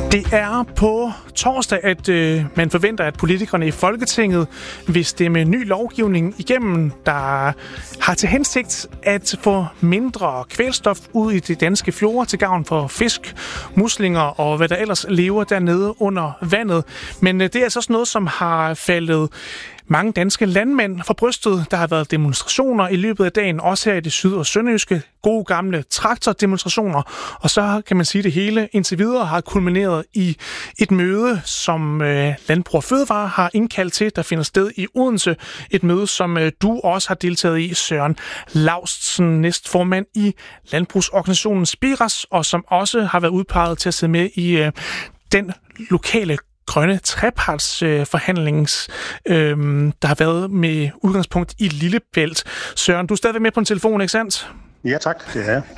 Det er på torsdag, at man forventer, at politikerne i Folketinget vil stemme ny lovgivning igennem, der har til hensigt at få mindre kvælstof ud i de danske fjorde til gavn for fisk, muslinger og hvad der ellers lever dernede under vandet. Men det er altså også noget, som har faldet mange danske landmænd for brystet. Der har været demonstrationer i løbet af dagen, også her i det syd- og sønderjyske, gode gamle traktordemonstrationer. Og så kan man sige, at det hele indtil videre har kulmineret i et møde, som Landbrug og Fødevare har indkaldt til, der finder sted i Odense. Et møde, som du også har deltaget i, Søren Laustsen, næstformand i landbrugsorganisationen Spiras, og som også har været udpeget til at sidde med i den lokale grønne trepartsforhandlings, der har været med udgangspunkt i Lillebælt. Søren, du er stadigvæk med på en telefon, ikke sandt? Ja, tak. Det er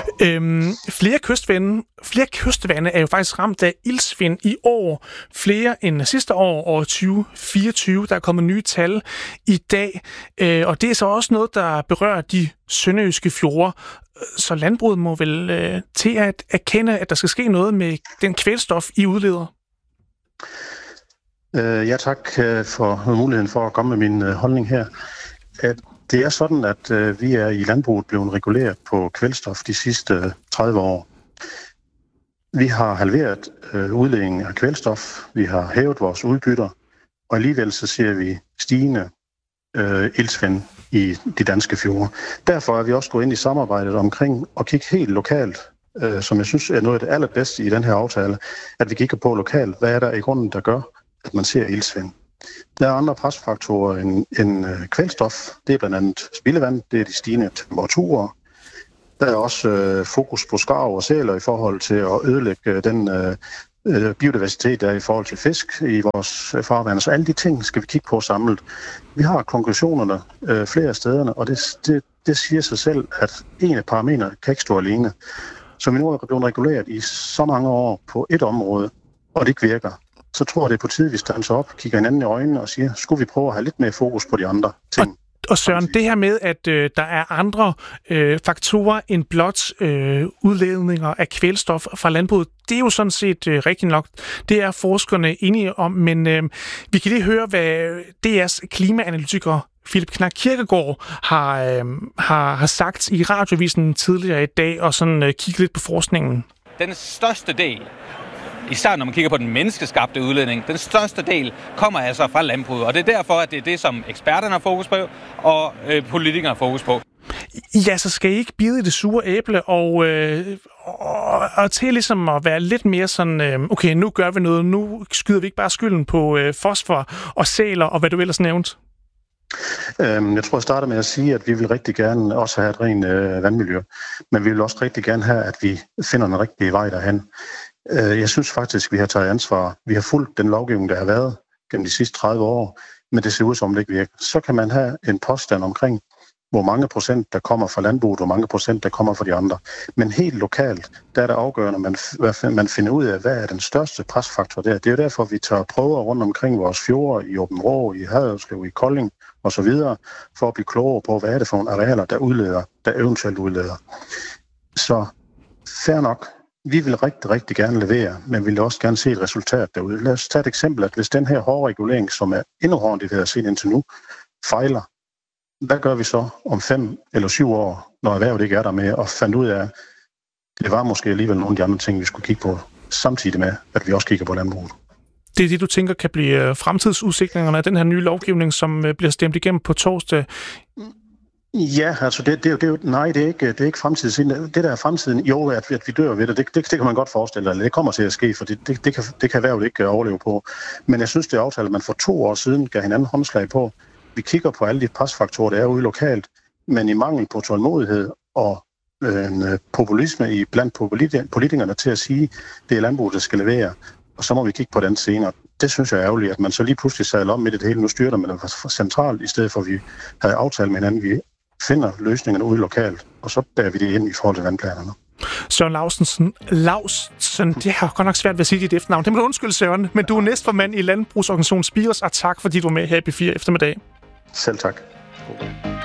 flere kystvande er jo faktisk ramt af iltsvind i år. Flere end sidste år 2024. Der er kommet nye tal i dag. Og det er så også noget, der berører de sønderjyske fjorde. Så landbruget må vel til at erkende, at der skal ske noget med den kvælstof, I udleder? Ja, tak for muligheden for at komme med min holdning her. Det er sådan, at vi er i landbruget blevet reguleret på kvælstof de sidste 30 år. Vi har halveret udledningen af kvælstof, vi har hævet vores udbytter, og alligevel så ser vi stigende iltsvind i de danske fjorde. Derfor er vi også gået ind i samarbejdet omkring at kigge helt lokalt, som jeg synes er noget af det allerbedste i den her aftale, at vi kigger på lokalt, hvad er der i grunden, der gør, at man ser iltsvind. Der er andre presfaktorer end kvælstof. Det er blandt andet spildevand, det er de stigende temperaturer. Der er også fokus på skarv og sæler i forhold til at ødelægge den biodiversitet, der er i forhold til fisk i vores farvand. Så alle de ting skal vi kigge på samlet. Vi har konklusionerne flere af stederne, og det siger sig selv, at en af parametrene kan ikke stå alene. Så vi nu er blevet reguleret i så mange år på et område, og det ikke virker. Så tror jeg, det er på tide, vi standser op, kigger hinanden i øjnene og siger, skulle vi prøve at have lidt mere fokus på de andre ting? Og Søren, det her med, at der er andre faktorer end blot udledninger af kvælstof fra landbruget, det er jo sådan set rigtigt nok. Det er forskerne enige om, men vi kan lige høre, hvad DR's klimaanalytiker Philip Knak Kirkegaard har sagt i radiovisen tidligere i dag, og sådan kigge lidt på forskningen. Den største del, især når man kigger på den menneskeskabte udledning, den største del kommer altså fra landbruget, og det er derfor, at det er det, som eksperterne har fokus på, og politikerne har fokus på. Ja, så skal I ikke bide i det sure æble, og til ligesom at være lidt mere sådan, okay, nu gør vi noget, nu skyder vi ikke bare skylden på fosfor og sæler, og hvad du ellers nævnte. Jeg tror, jeg starter med at sige, at vi vil rigtig gerne også have et rent vandmiljø, men vi vil også rigtig gerne have, at vi finder den rigtige vej derhen. Jeg synes faktisk, vi har taget ansvar. Vi har fulgt den lovgivning, der har været gennem de sidste 30 år, men det ser ud som det ikke virker. Så kan man have en påstand omkring, hvor mange procent, der kommer fra landbruget, hvor mange procent, der kommer fra de andre. Men helt lokalt, der er det afgørende, at man finder ud af, hvad er den største presfaktor der. Det er jo derfor, vi tager prøver rundt omkring vores fjorde, i Aabenraa, i Haderslev, i Kolding osv., for at blive klogere på, hvad er det for nogle arealer, der eventuelt udleder. Så fair nok. Vi vil rigtig, rigtig gerne levere, men vi vil også gerne se et resultat derude. Lad os tage et eksempel, at hvis den her hårde regulering, som er endnu hårdere, end vi har set indtil nu, fejler, hvad gør vi så om 5 eller 7 år, når erhvervet ikke er der med, og fandt ud af, at det var måske alligevel nogle af de andre ting, vi skulle kigge på, samtidig med, at vi også kigger på landbruget. Det er det, du tænker kan blive fremtidsudsigterne af den her nye lovgivning, som bliver stemt igennem på torsdag? Ja, altså det er jo nej, det er ikke fremtiden. Det der er fremtiden, jo, at vi dør ved det, det kan man godt forestille sig. Det kommer til at ske, for det kan erhvervet ikke overleve på. Men jeg synes, det er aftalt, at man for 2 år siden gav hinanden håndslag på. Vi kigger på alle de presfaktorer, der er ude lokalt, men i mangel på tålmodighed og en populisme blandt politikerne til at sige, det er landbruget, der skal levere, og så må vi kigge på den senere. Det synes jeg er ærgerligt, at man så lige pludselig sadler om midt i det hele. Nu styrter man det centralt, i stedet for at vi havde aftalt med hinanden, vi finder løsningerne ude lokalt, og så bærer vi det ind i forhold til vandplanerne. Søren Laustsen, det har godt nok svært ved at sige dit efternavn. Det må du undskylde, Søren, men du er næstformand i landbrugsorganisationen Spiras, og tak fordi du var med her i B4 eftermiddag. Selv tak.